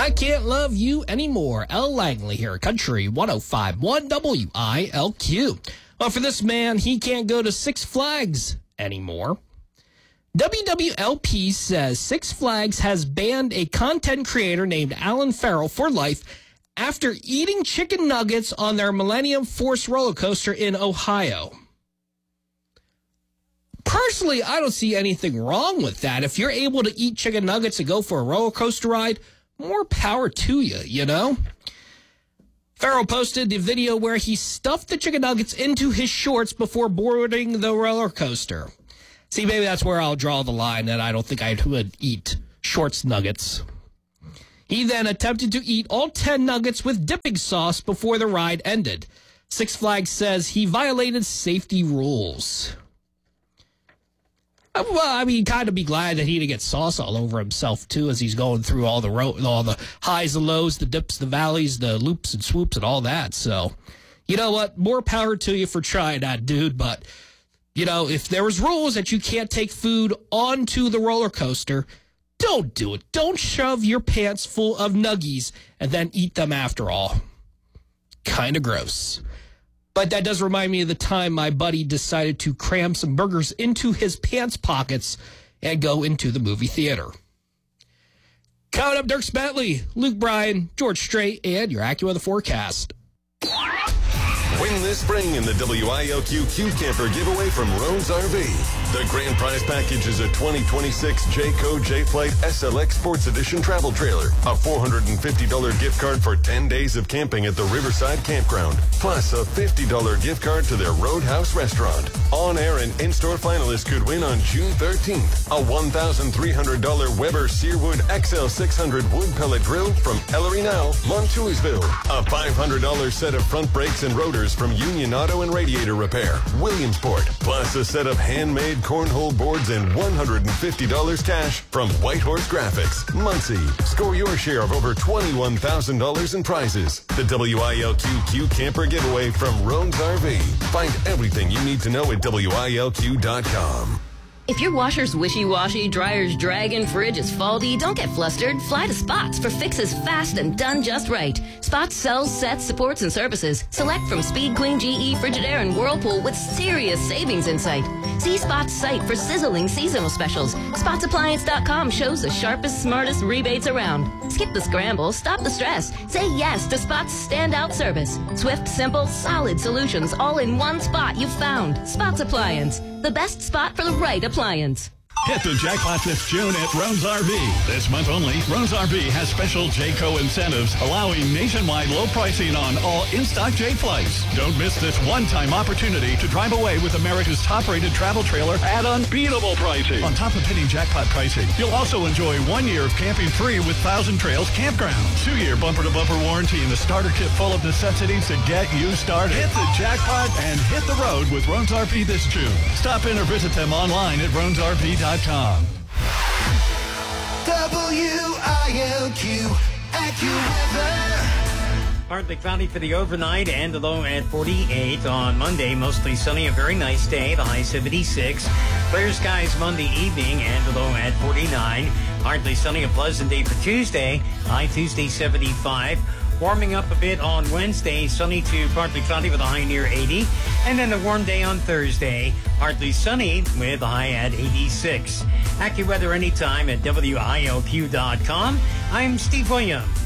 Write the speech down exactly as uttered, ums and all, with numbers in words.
I Can't Love You Anymore. Elle Langley here, Country one oh five point one W I L Q. Well, for this man, he can't go to Six Flags anymore. W W L P says Six Flags has banned a content creator named Alan Farrell for life after eating chicken nuggets on their Millennium Force roller coaster in Ohio. Personally, I don't see anything wrong with that. If you're able to eat chicken nuggets and go for a roller coaster ride, more power to you, you know? Farrell posted the video where he stuffed the chicken nuggets into his shorts before boarding the roller coaster. See, maybe that's where I'll draw the line, that I don't think I would eat shorts nuggets. He then attempted to eat all ten nuggets with dipping sauce before the ride ended. Six Flags says he violated safety rules. Well, I mean, kind of be glad that he didn't get sauce all over himself, too, as he's going through all the ro- all the highs and lows, the dips, the valleys, the loops and swoops and all that. So, you know what? More power to you for trying that, dude, but... You know, if there was rules that you can't take food onto the roller coaster, don't do it. Don't shove your pants full of nuggies and then eat them after all. Kind of gross. But that does remind me of the time my buddy decided to cram some burgers into his pants pockets and go into the movie theater. Coming up, Dirk Bentley, Luke Bryan, George Strait, and your AccuWeather forecast. Win this spring in the W I L Q Q Camper giveaway from Rones R V. The grand prize package is a twenty twenty-six Jayco J-Flight S L X Sports Edition travel trailer, a four hundred fifty dollars gift card for ten days of camping at the Riverside Campground, plus a fifty dollars gift card to their Roadhouse restaurant. On-air and in-store finalists could win on June thirteenth a one thousand three hundred dollars Weber Searwood X L six hundred wood pellet grill from Ellery Now, Montoursville, a five hundred dollars set of front brakes and rotors from Union Auto and Radiator Repair, Williamsport, plus a set of handmade cornhole boards and one hundred fifty dollars cash from Whitehorse Graphics, Muncie. Score your share of over twenty-one thousand dollars in prizes. The W I L Q Q Camper giveaway from Rones R V. Find everything you need to know at W I L Q dot com. If your washer's wishy-washy, dryer's dragging, fridge is faulty, don't get flustered. Fly to Spots for fixes fast and done just right. Spots sells, sets, supports, and services. Select from Speed Queen, G E, Frigidaire, and Whirlpool with serious savings in sight. See Spots' site for sizzling seasonal specials. Spots Appliance dot com shows the sharpest, smartest rebates around. Skip the scramble, stop the stress. Say yes to Spots' standout service. Swift, simple, solid solutions all in one spot you've found. Spots Appliance, the best spot for the right appliance. Hit the jackpot this June at Rones R V. This month only, Rones R V has special Jayco incentives allowing nationwide low pricing on all in-stock J-Flights. Don't miss this one-time opportunity to drive away with America's top-rated travel trailer at unbeatable pricing. On top of hitting jackpot pricing, you'll also enjoy one year of camping free with Thousand Trails Campground, two-year bumper-to-bumper warranty, and a starter kit full of necessities to get you started. Hit the jackpot and hit the road with Rones R V this June. Stop in or visit them online at Rones R V dot com. W I L Q AccuWeather. Partly cloudy for the overnight and the low at forty-eight. On Monday, mostly sunny, a very nice day, the high seventy-six. Clear skies Monday evening and the low at forty-nine. Hardly sunny, a pleasant day for Tuesday, high Tuesday seventy-five. Warming up a bit on Wednesday, sunny to partly cloudy with a high near eighty. And then a warm day on Thursday, partly sunny with a high at eighty-six. AccuWeather anytime at W I L Q dot com. I'm Steve Williams.